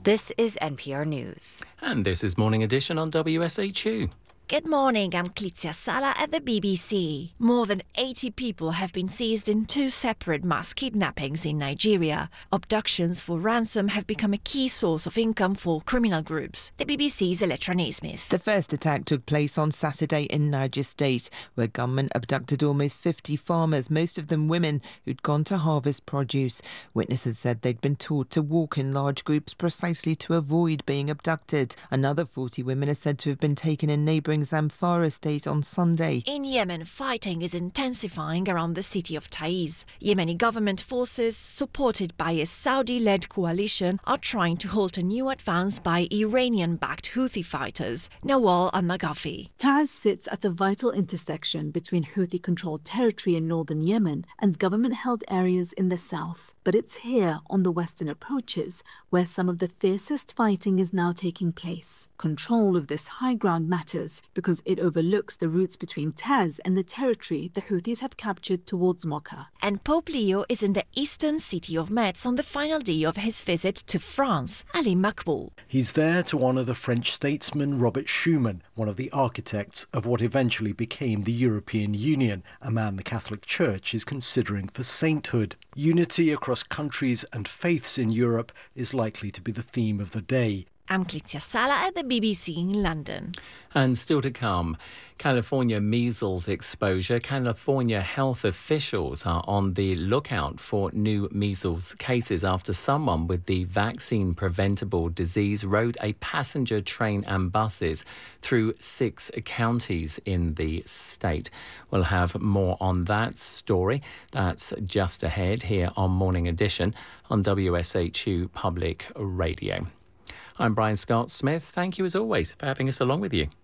This is NPR News. And this is Morning Edition on WSHU. Good morning, I'm Clizia Sala at the BBC. More than 80 people have been seized in two separate mass kidnappings in Nigeria. Abductions for ransom have become a key source of income for criminal groups. The BBC's Electra Naismith. The first attack took place on Saturday in Niger State, where gunmen abducted almost 50 farmers, most of them women, who'd gone to harvest produce. Witnesses said they'd been taught to walk in large groups precisely to avoid being abducted. Another 40 women are said to have been taken in neighbouring Zamfara state on Sunday. In Yemen, fighting is intensifying around the city of Taiz. Yemeni government forces, supported by a Saudi-led coalition, are trying to halt a new advance by Iranian-backed Houthi fighters, Nawal al-Maghafi. Taiz sits at a vital intersection between Houthi-controlled territory in northern Yemen and government-held areas in the south. But it's here, on the western approaches, where some of the fiercest fighting is now taking place. Control of this high ground matters because it overlooks the routes between Taiz and the territory the Houthis have captured towards Mocha. And Pope Leo is in the eastern city of Metz on the final day of his visit to France. Ali Makboul. He's there to honour the French statesman Robert Schuman, one of the architects of what eventually became the European Union, a man the Catholic Church is considering for sainthood. Unity across countries and faiths in Europe is likely to be the theme of the day. I'm Clizia Sala at the BBC in London. And still to come, California measles exposure. California health officials are on the lookout for new measles cases after someone with the vaccine-preventable disease rode a passenger train and buses through 6 counties in the state. We'll have more on that story. That's just ahead here on Morning Edition on WSHU Public Radio. I'm Brian Scott-Smith. Thank you, as always, for having us along with you.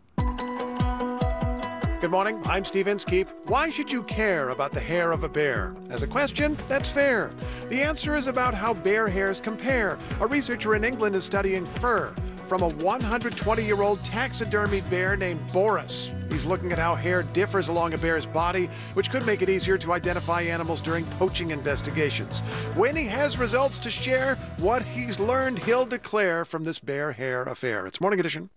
Good morning, I'm Steve Inskeep. Why should you care about the hair of a bear? As a question, that's fair. The answer is about how bear hairs compare. A researcher in England is studying fur from a 120-year-old taxidermied bear named Boris. He's looking at how hair differs along a bear's body, which could make it easier to identify animals during poaching investigations. When he has results to share, what he's learned, he'll declare from this bear hair affair. It's Morning Edition.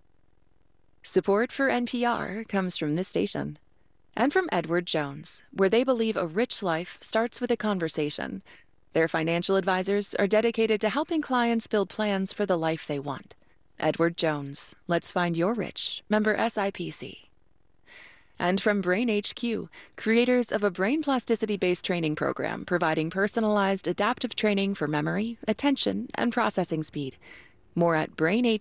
Support for NPR comes from this station and from Edward Jones, where they believe a rich life starts with a conversation. Their financial advisors are dedicated to helping clients build plans for the life they want. Edward Jones, let's find your rich. Member SIPC. And from Brain HQ, creators of a brain plasticity-based training program providing personalized adaptive training for memory, attention, and processing speed. More at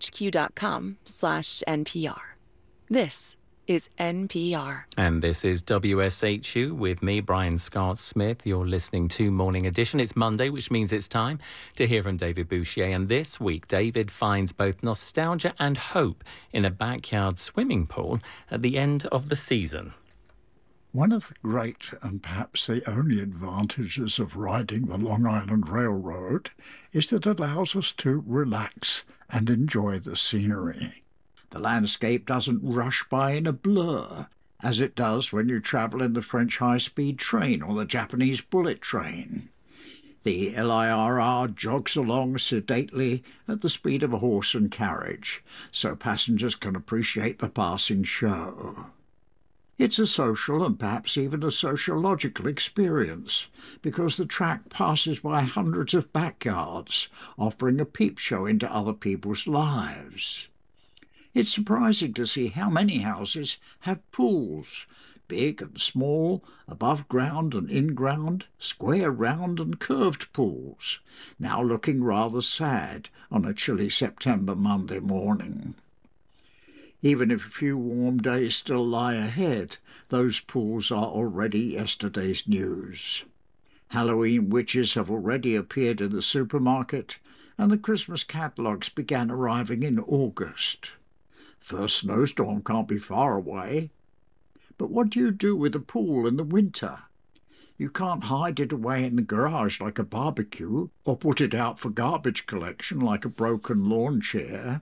brainhq.com/NPR. This is NPR. And this is WSHU with me, Brian Scott-Smith. You're listening to Morning Edition. It's Monday, which means it's time to hear from David Bouchier. And this week, David finds both nostalgia and hope in a backyard swimming pool at the end of the season. One of the great and perhaps the only advantages of riding the Long Island Railroad is that it allows us to relax and enjoy the scenery. The landscape doesn't rush by in a blur, as it does when you travel in the French high-speed train or the Japanese bullet train. The LIRR jogs along sedately at the speed of a horse and carriage, so passengers can appreciate the passing show. It's a social and perhaps even a sociological experience, because the track passes by hundreds of backyards, offering a peep show into other people's lives. It's surprising to see how many houses have pools, big and small, above ground and in ground, square, round and curved pools, now looking rather sad on a chilly September Monday morning. Even if a few warm days still lie ahead, those pools are already yesterday's news. Halloween witches have already appeared in the supermarket, and the Christmas catalogues began arriving in August. First snowstorm can't be far away. But what do you do with a pool in the winter? You can't hide it away in the garage like a barbecue, or put it out for garbage collection like a broken lawn chair.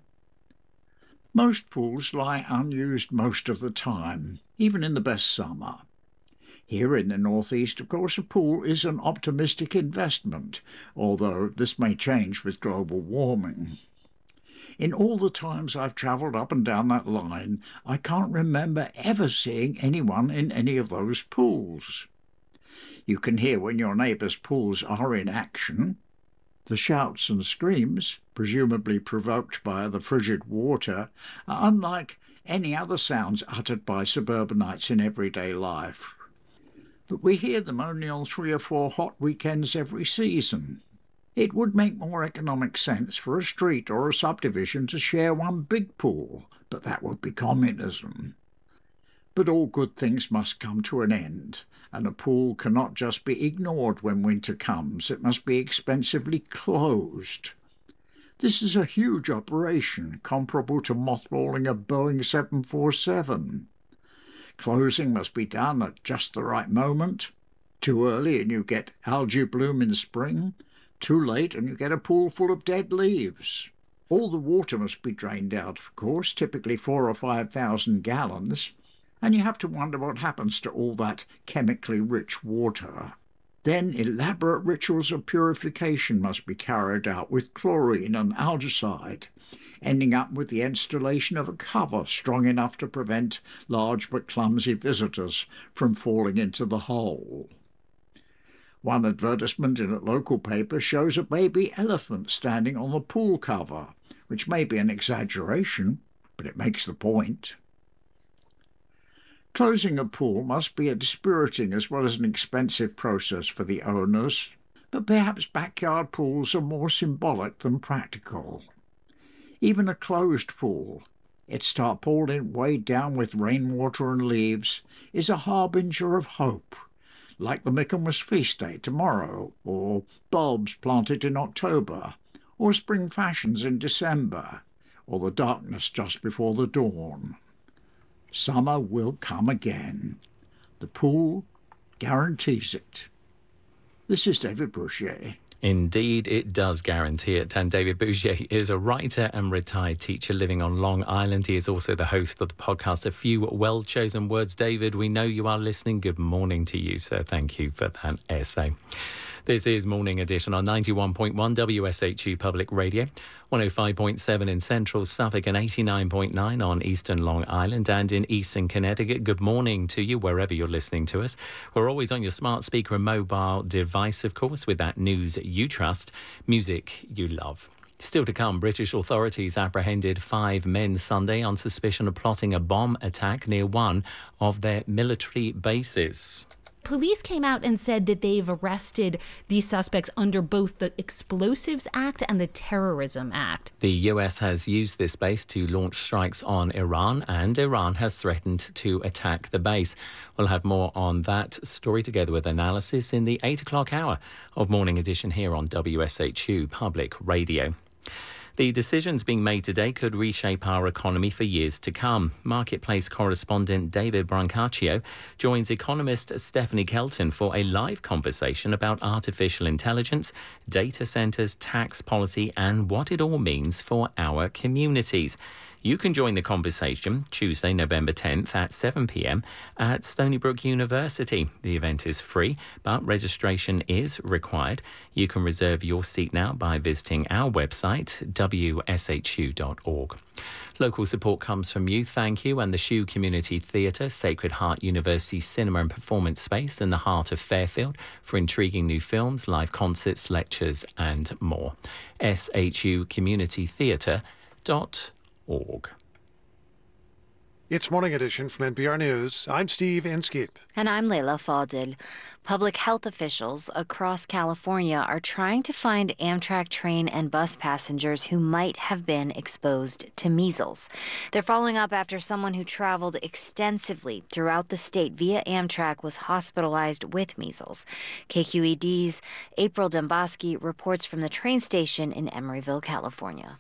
Most pools lie unused most of the time, even in the best summer. Here in the northeast, of course, a pool is an optimistic investment, although this may change with global warming. In all the times I've travelled up and down that line, I can't remember ever seeing anyone in any of those pools. You can hear when your neighbours' pools are in action. The shouts and screams, presumably provoked by the frigid water, are unlike any other sounds uttered by suburbanites in everyday life. But we hear them only on 3 or 4 hot weekends every season. It would make more economic sense for a street or a subdivision to share one big pool, but that would be communism. But all good things must come to an end, and a pool cannot just be ignored when winter comes. It must be expensively closed. This is a huge operation, comparable to mothballing a Boeing 747. Closing must be done at just the right moment. Too early and you get algae bloom in spring. Too late and you get a pool full of dead leaves. All the water must be drained out, of course, typically 4,000 or 5,000 gallons. And you have to wonder what happens to all that chemically rich water. Then elaborate rituals of purification must be carried out with chlorine and algicide, ending up with the installation of a cover strong enough to prevent large but clumsy visitors from falling into the hole. One advertisement in a local paper shows a baby elephant standing on the pool cover, which may be an exaggeration, but it makes the point. Closing a pool must be a dispiriting as well as an expensive process for the owners, but perhaps backyard pools are more symbolic than practical. Even a closed pool, its tarpaulin weighed down with rainwater and leaves, is a harbinger of hope, like the Michaelmas feast day tomorrow, or bulbs planted in October, or spring fashions in December, or the darkness just before the dawn. Summer will come again. The pool guarantees it. This is David Boucher. Indeed, it does guarantee it. And David Boucher is a writer and retired teacher living on Long Island. He is also the host of the podcast A Few Well-Chosen Words. David, we know you are listening. Good morning to you, sir. Thank you for that essay. This is Morning Edition on 91.1 WSHU Public Radio, 105.7 in Central Suffolk and 89.9 on Eastern Long Island and in Eastern Connecticut. Good morning to you wherever you're listening to us. We're always on your smart speaker and mobile device, of course, with that news you trust, music you love. Still to come, British authorities apprehended 5 men Sunday on suspicion of plotting a bomb attack near one of their military bases. Police came out and said that they've arrested these suspects under both the Explosives Act and the Terrorism Act. The US has used this base to launch strikes on Iran, and Iran has threatened to attack the base. We'll have more on that story together with analysis in the 8 o'clock hour of Morning Edition here on WSHU Public Radio. The decisions being made today could reshape our economy for years to come. Marketplace correspondent David Brancaccio joins economist Stephanie Kelton for a live conversation about artificial intelligence, data centres, tax policy and what it all means for our communities. You can join the conversation Tuesday, November 10th at 7 p.m. at Stony Brook University. The event is free, but registration is required. You can reserve your seat now by visiting our website, wshu.org. Local support comes from you, thank you, and the Shoe Community Theatre, Sacred Heart University Cinema and Performance Space in the heart of Fairfield for intriguing new films, live concerts, lectures and more. shucommunitytheatre.org. It's Morning Edition from NPR News. I'm Steve Inskeep. And I'm Layla Fadil. Public health officials across California are trying to find Amtrak train and bus passengers who might have been exposed to measles. They're following up after someone who traveled extensively throughout the state via Amtrak was hospitalized with measles. KQED's April Domboski reports from the train station in Emeryville, California.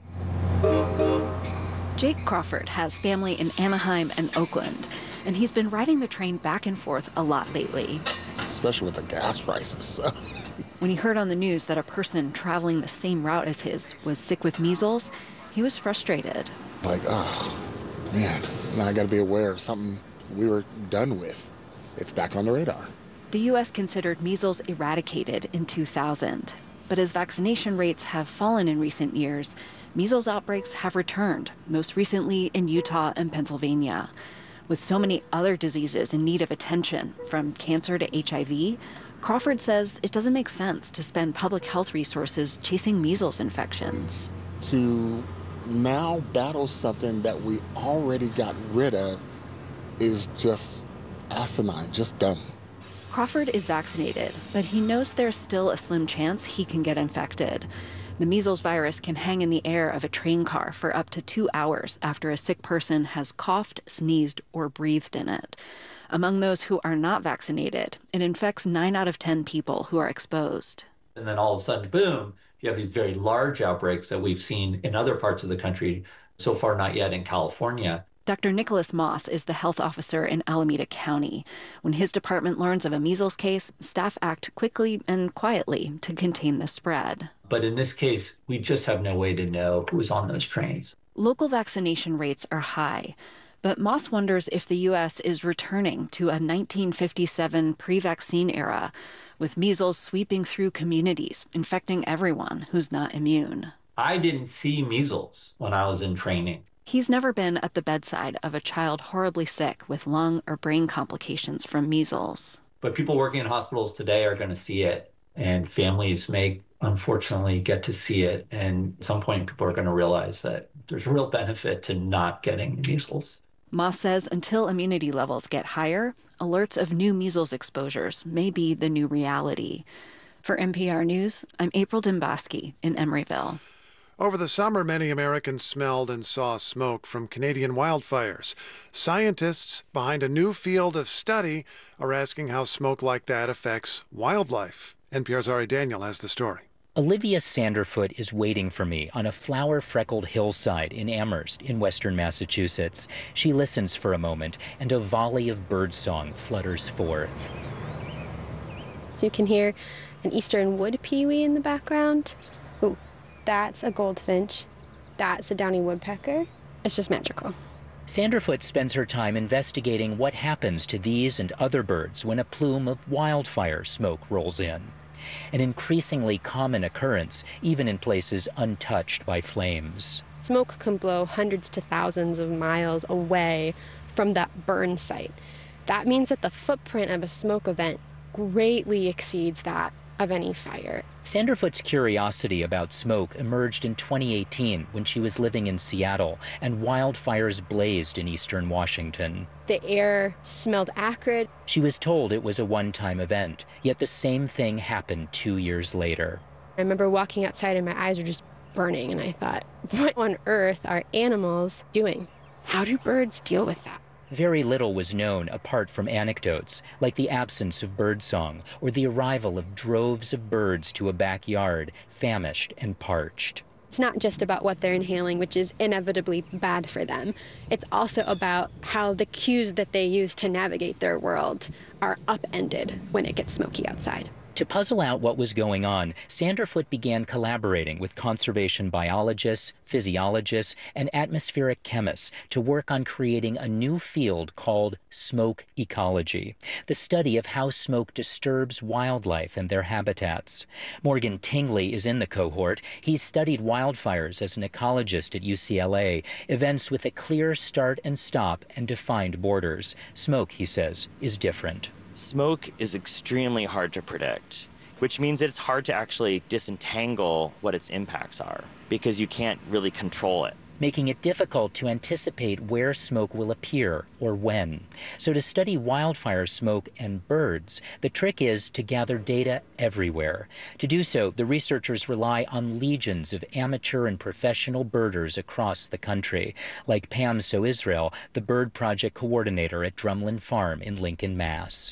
Jake Crawford has family in Anaheim and Oakland, and he's been riding the train back and forth a lot lately. Especially with the gas prices. When he heard on the news that a person traveling the same route as his was sick with measles, he was frustrated. Like, oh, man, now I got to be aware of something we were done with. it's back on the radar. The U.S. considered measles eradicated in 2000. But as vaccination rates have fallen in recent years, measles outbreaks have returned, most recently in Utah and Pennsylvania. With so many other diseases in need of attention, from cancer to HIV, Crawford says it doesn't make sense to spend public health resources chasing measles infections. To now battle something that we already got rid of is just asinine, just dumb. Crawford is vaccinated, but he knows there's still a slim chance he can get infected. The measles virus can hang in the air of a train car for up to 2 hours after a sick person has coughed, sneezed, or breathed in it. Among those who are not vaccinated, it infects 9 out of 10 people who are exposed. And then all of a sudden, boom, you have these very large outbreaks that we've seen in other parts of the country, so far not yet in California. Dr. Nicholas Moss is the health officer in Alameda County. When his department learns of a measles case, staff act quickly and quietly to contain the spread. But in this case, we just have no way to know who was on those trains. Local vaccination rates are high, but Moss wonders if the U.S. is returning to a 1957 pre-vaccine era, with measles sweeping through communities, infecting everyone who's not immune. I didn't see measles when I was in training. He's never been at the bedside of a child horribly sick with lung or brain complications from measles. But people working in hospitals today are going to see it, and families may unfortunately get to see it. And at some point, people are going to realize that there's a real benefit to not getting measles. Moss says until immunity levels get higher, alerts of new measles exposures may be the new reality. For NPR News, I'm April Dimboski in Emeryville. Over the summer, many Americans smelled and saw smoke from Canadian wildfires. Scientists behind a new field of study are asking how smoke like that affects wildlife. NPR's Ari Daniel has the story. Olivia Sanderfoot is waiting for me on a flower-freckled hillside in Amherst in western Massachusetts. She listens for a moment, and a volley of birdsong flutters forth. So you can hear an eastern wood pewee in the background. Ooh. That's a goldfinch. That's a downy woodpecker. It's just magical. Sanderfoot spends her time investigating what happens to these and other birds when a plume of wildfire smoke rolls in. An increasingly common occurrence, even in places untouched by flames. Smoke can blow hundreds to thousands of miles away from that burn site. That means that the footprint of a smoke event greatly exceeds that of any fire. Sanderfoot's curiosity about smoke emerged in 2018 when she was living in Seattle and wildfires blazed in eastern Washington. The air smelled acrid. She was told it was a one-time event, yet the same thing happened 2 years later. I remember walking outside and my eyes were just burning, and I thought, what on earth are animals doing? How do birds deal with that? Very little was known apart from anecdotes, like the absence of birdsong or the arrival of droves of birds to a backyard, famished and parched. It's not just about what they're inhaling, which is inevitably bad for them. It's also about how the cues that they use to navigate their world are upended when it gets smoky outside. To puzzle out what was going on, Sanderfoot began collaborating with conservation biologists, physiologists, and atmospheric chemists to work on creating a new field called smoke ecology, the study of how smoke disturbs wildlife and their habitats. Morgan Tingley is in the cohort. He's studied wildfires as an ecologist at UCLA, events with a clear start and stop and defined borders. Smoke, he says, is different. Smoke is extremely hard to predict, which means that it's hard to actually disentangle what its impacts are because you can't really control it, making it difficult to anticipate where smoke will appear or when. So to study wildfire smoke and birds, the trick is to gather data everywhere. To do so, the researchers rely on legions of amateur and professional birders across the country, like Pam So Israel, the bird project coordinator at Drumlin Farm in Lincoln, Mass.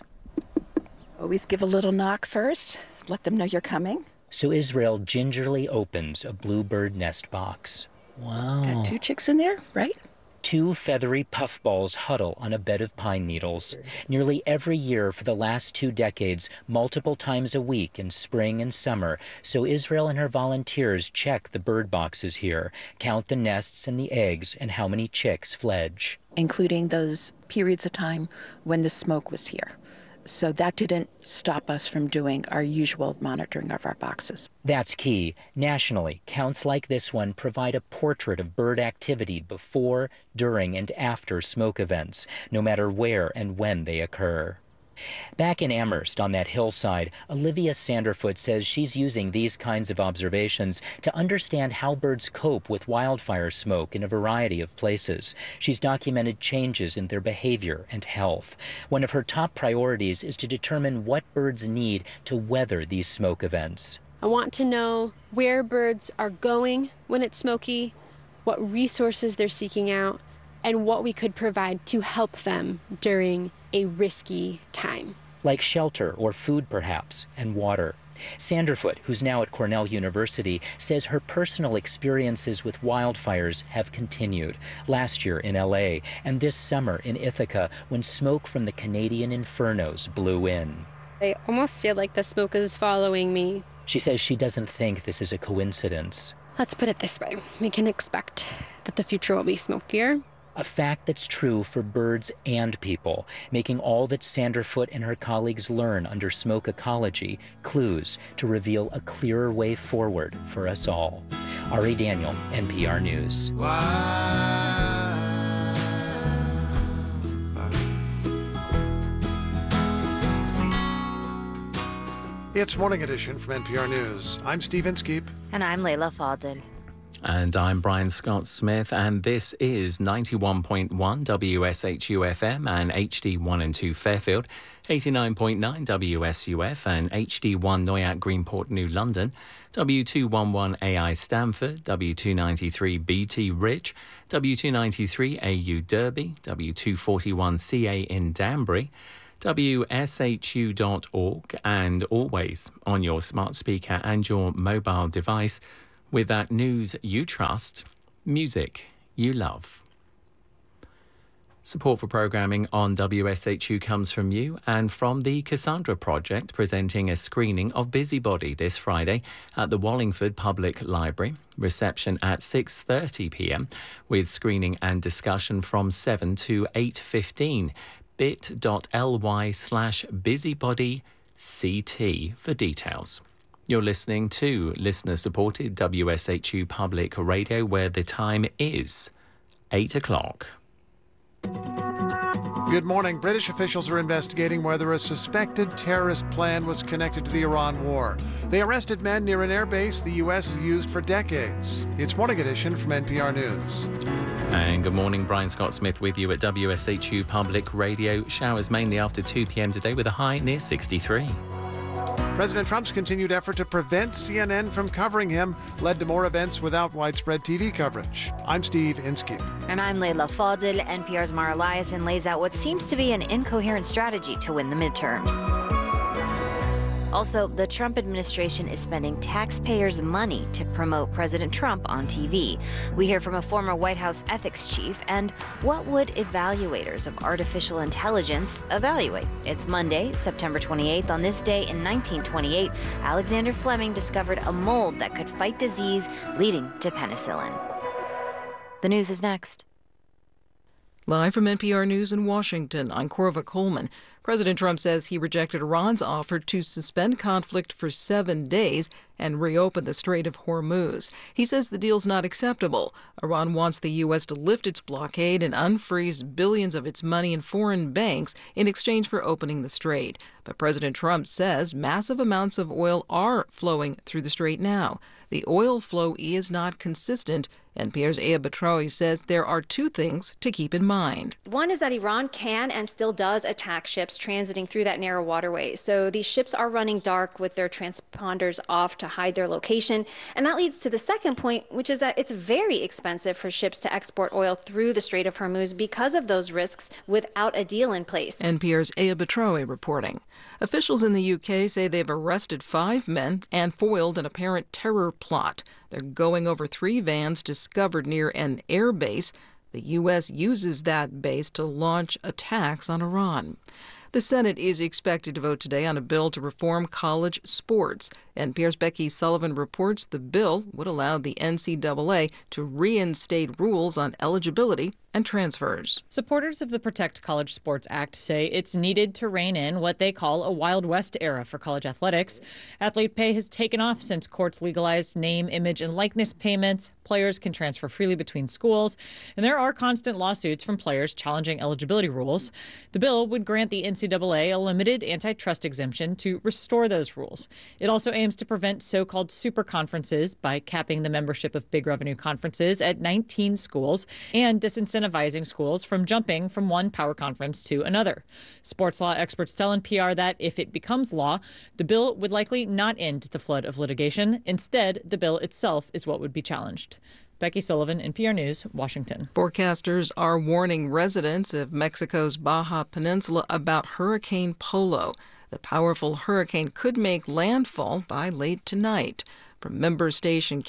Always give a little knock first. Let them know you're coming. So Israel gingerly opens a bluebird nest box. Wow. Got 2 chicks in there, right? 2 feathery puffballs huddle on a bed of pine needles. Nearly every year for the last 2 decades, multiple times a week in spring and summer, So Israel and her volunteers check the bird boxes here, count the nests and the eggs and how many chicks fledge. Including those periods of time when the smoke was here. So that didn't stop us from doing our usual monitoring of our boxes. That's key. Nationally, counts like this one provide a portrait of bird activity before, during, and after smoke events, no matter where and when they occur. Back in Amherst on that hillside, Olivia Sanderfoot says she's using these kinds of observations to understand how birds cope with wildfire smoke in a variety of places. She's documented changes in their behavior and health. One of her top priorities is to determine what birds need to weather these smoke events. I want to know where birds are going when it's smoky, what resources they're seeking out, and what we could provide to help them during a risky time. Like shelter or food, perhaps, and water. Sanderfoot, who's now at Cornell University, says her personal experiences with wildfires have continued. Last year in LA and this summer in Ithaca when smoke from the Canadian infernos blew in. I almost feel like the smoke is following me. She says she doesn't think this is a coincidence. Let's put it this way. We can expect that the future will be smokier. A fact that's true for birds and people, making all that Sanderfoot and her colleagues learn under smoke ecology clues to reveal a clearer way forward for us all. Ari Daniel, NPR News. It's Morning Edition from NPR News. I'm Steve Inskeep. And I'm Leila Fadel. And I'm Brian Scott Smith, and this is 91.1 WSHU FM and HD1 and 2 Fairfield, 89.9 WSUF and HD1 Noyak Greenport New London, W211 AI Stamford, W293 BT Rich, W293 AU Derby, W241 CA in Danbury, WSHU.org, and always on your smart speaker and your mobile device. With that news you trust, music you love. Support for programming on WSHU comes from you and from the Cassandra Project, presenting a screening of Busybody this Friday at the Wallingford Public Library. Reception at 6:30 p.m. with screening and discussion from 7 to 8:15. bit.ly/busybodyct for details. You're listening to listener-supported WSHU Public Radio, where the time is 8 o'clock. Good morning. British officials are investigating whether a suspected terrorist plan was connected to the Iran war. They arrested men near an airbase the U.S. has used for decades. It's Morning Edition from NPR News. And good morning, Brian Scott Smith with you at WSHU Public Radio. Showers mainly after 2 p.m. today with a high near 63. President Trump's continued effort to prevent CNN from covering him led to more events without widespread TV coverage. I'm Steve Inskeep. And I'm Leila Fadel. NPR's Mara Liasson lays out what seems to be an incoherent strategy to win the midterms. Also, the Trump administration is spending taxpayers' money to promote President Trump on TV. We hear from a former White House ethics chief, and what would evaluators of artificial intelligence evaluate? It's Monday, September 28th. On this day in 1928, Alexander Fleming discovered a mold that could fight disease, leading to penicillin. The news is next. Live from NPR News in Washington, I'm Corva Coleman. President Trump says he rejected Iran's offer to suspend conflict for 7 days and reopen the Strait of Hormuz. He says the deal's not acceptable. Iran wants the U.S. to lift its blockade and unfreeze billions of its money in foreign banks in exchange for opening the strait. But President Trump says massive amounts of oil are flowing through the strait now. The oil flow is not consistent. NPR's Aya Batraoui says there are two things to keep in mind. One is that Iran can and still does attack ships transiting through that narrow waterway. So these ships are running dark with their transponders off to hide their location. And that leads to the second point, which is that it's very expensive for ships to export oil through the Strait of Hormuz because of those risks without a deal in place. NPR's Aya Batraoui reporting. Officials in the UK say they've arrested 5 men and foiled an apparent terror plot. They're going over 3 vans discovered near an air base. The U.S. uses that base to launch attacks on Iran. The Senate is expected to vote today on a bill to reform college sports. NPR's Becky Sullivan reports the bill would allow the NCAA to reinstate rules on eligibility and transfers. Supporters of the Protect College Sports Act say it's needed to rein in what they call a Wild West era for college athletics. Athlete pay has taken off since courts legalized name, image, and likeness payments. Players can transfer freely between schools, and there are constant lawsuits from players challenging eligibility rules. The bill would grant the NCAA a limited antitrust exemption to restore those rules. It also aims to prevent so-called super conferences by capping the membership of big revenue conferences at 19 schools and disincentivizing schools from jumping from one power conference to another. Sports law experts tell NPR that if it becomes law, the bill would likely not end the flood of litigation. Instead, the bill itself is what would be challenged. Becky Sullivan, NPR News, Washington. Forecasters are warning residents of Mexico's Baja Peninsula about Hurricane Polo. The powerful hurricane could make landfall by late tonight. From member station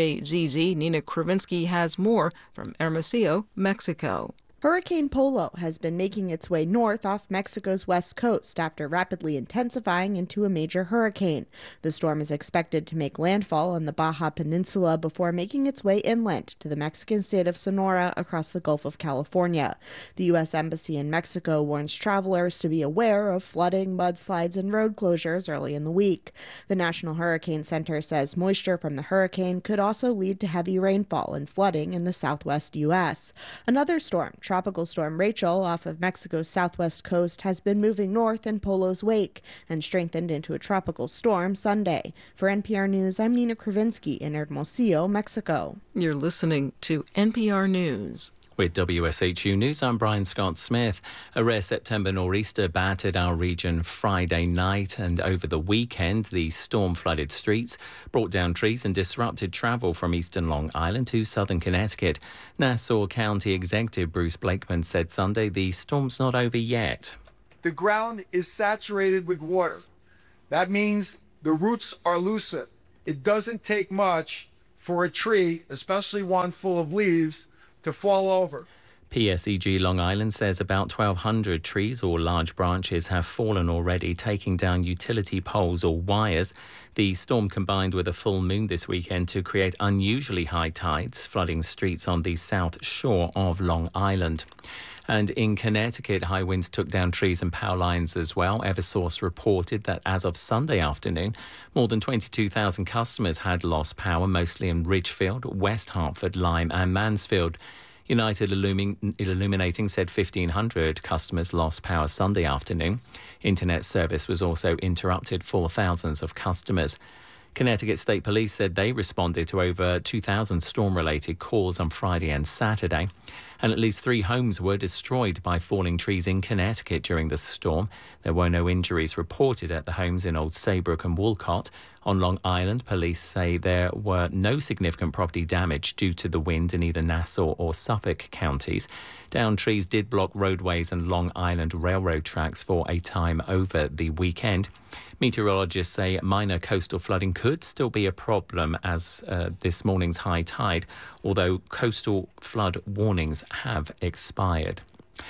KJZZ, Nina Kravinsky has more from Hermosillo, Mexico. Hurricane Polo has been making its way north off Mexico's west coast after rapidly intensifying into a major hurricane. The storm is expected to make landfall on the Baja Peninsula before making its way inland to the Mexican state of Sonora across the Gulf of California. The U.S. Embassy in Mexico warns travelers to be aware of flooding, mudslides, and road closures early in the week. The National Hurricane Center says moisture from the hurricane could also lead to heavy rainfall and flooding in the southwest U.S. Another storm, Tropical Storm Rachel, off of Mexico's southwest coast, has been moving north in Polo's wake and strengthened into a tropical storm Sunday. For NPR News, I'm Nina Kravinsky in Hermosillo, Mexico. You're listening to NPR News. With WSHU News, I'm Brian Scott Smith. A rare September nor'easter battered our region Friday night, and over the weekend, the storm flooded streets, brought down trees and disrupted travel from eastern Long Island to southern Connecticut. Nassau County Executive Bruce Blakeman said Sunday the storm's not over yet. The ground is saturated with water. That means the roots are loosened. It doesn't take much for a tree, especially one full of leaves, to fall over. PSEG Long Island says about 1,200 trees or large branches have fallen already, taking down utility poles or wires. The storm combined with a full moon this weekend to create unusually high tides, flooding streets on the south shore of Long Island. And in Connecticut, high winds took down trees and power lines as well. Eversource reported that as of Sunday afternoon, more than 22,000 customers had lost power, mostly in Ridgefield, West Hartford, Lyme and Mansfield. United Illuminating said 1,500 customers lost power Sunday afternoon. Internet service was also interrupted for thousands of customers. Connecticut State Police said they responded to over 2,000 storm-related calls on Friday and Saturday. And at least 3 homes were destroyed by falling trees in Connecticut during the storm. There were no injuries reported at the homes in Old Saybrook and Wolcott. On Long Island, police say there were no significant property damage due to the wind in either Nassau or Suffolk counties. Downed trees did block roadways and Long Island railroad tracks for a time over the weekend. Meteorologists say minor coastal flooding could still be a problem as this morning's high tide, although coastal flood warnings have expired.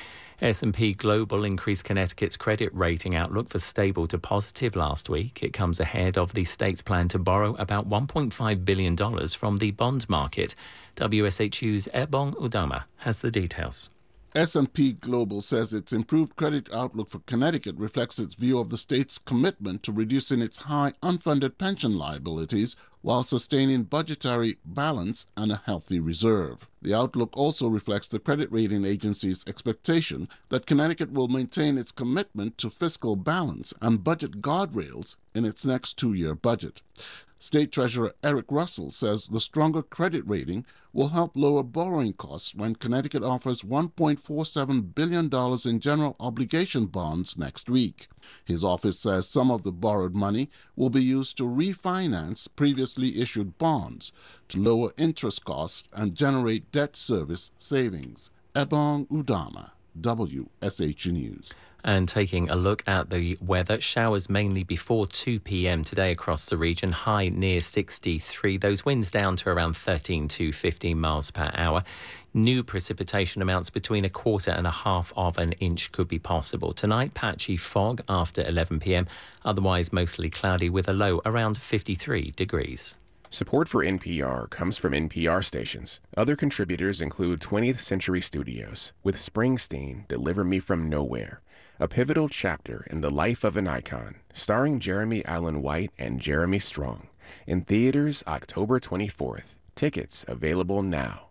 S&P Global increased Connecticut's credit rating outlook for stable to positive last week. It comes ahead of the state's plan to borrow about $1.5 billion from the bond market. WSHU's Ebong Udoma has the details. S&P Global says its improved credit outlook for Connecticut reflects its view of the state's commitment to reducing its high unfunded pension liabilities while sustaining budgetary balance and a healthy reserve. The outlook also reflects the credit rating agency's expectation that Connecticut will maintain its commitment to fiscal balance and budget guardrails in its next 2-year budget. State Treasurer Eric Russell says the stronger credit rating will help lower borrowing costs when Connecticut offers $1.47 billion in general obligation bonds next week. His office says some of the borrowed money will be used to refinance previously issued bonds, to lower interest costs and generate debt service savings. Ebong Udama, WSHU News. And taking a look at the weather, showers mainly before 2 p.m. today across the region, high near 63. Those winds down to around 13 to 15 miles per hour. New precipitation amounts between 1/4 and 1/2 of an inch could be possible. Tonight, patchy fog after 11 p.m. Otherwise, mostly cloudy with a low around 53 degrees. Support for NPR comes from NPR stations. Other contributors include 20th Century Studios, with Springsteen, Deliver Me From Nowhere, a pivotal chapter in the life of an icon, starring Jeremy Allen White and Jeremy Strong. In theaters October 24th. Tickets available now.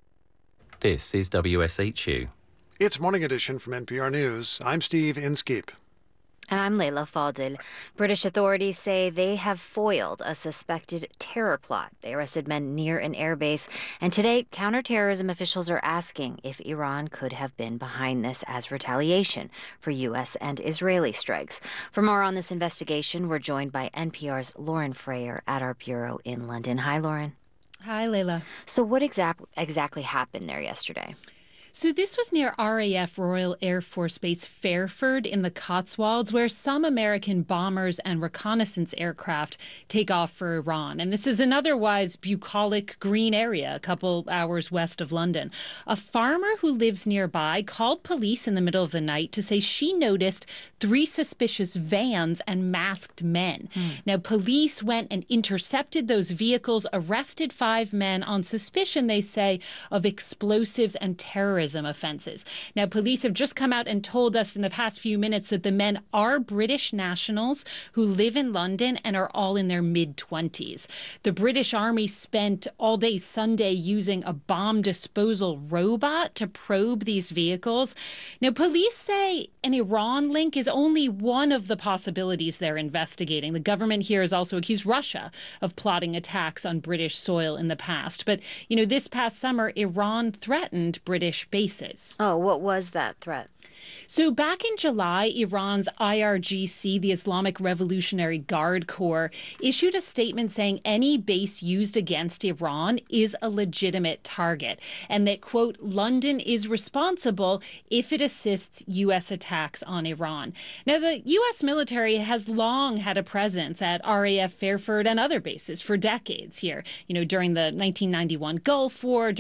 This is WSHU. It's Morning Edition from NPR News. I'm Steve Inskeep. And I'm Leila Fadil. British authorities say they have foiled a suspected terror plot. They arrested men near an airbase. And today, counterterrorism officials are asking if Iran could have been behind this as retaliation for U.S. and Israeli strikes. For more on this investigation, we're joined by NPR's Lauren Frayer at our bureau in London. Hi, Lauren. Hi, Leila. So what exactly happened there yesterday? So this was near RAF Royal Air Force Base Fairford in the Cotswolds, where some American bombers and reconnaissance aircraft take off for Iran. And this is an otherwise bucolic green area a couple hours west of London. A farmer who lives nearby called police in the middle of the night to say she noticed 3 suspicious vans and masked men. Now, police went and intercepted those vehicles, arrested 5 men on suspicion, they say, of explosives and terrorism offenses. Now, police have just come out and told us in the past few minutes that the men are British nationals who live in London and are all in their mid-20s. The British Army spent all day Sunday using a bomb disposal robot to probe these vehicles. Now, police say an Iran link is only one of the possibilities they're investigating. The government here has also accused Russia of plotting attacks on British soil in the past. But, this past summer, Iran threatened British bases. Oh, what was that threat? So back in July, Iran's IRGC, the Islamic Revolutionary Guard Corps, issued a statement saying any base used against Iran is a legitimate target and that, quote, London is responsible if it assists U.S. attacks on Iran. Now, the U.S. military has long had a presence at RAF Fairford and other bases for decades here, during the 1991 Gulf War,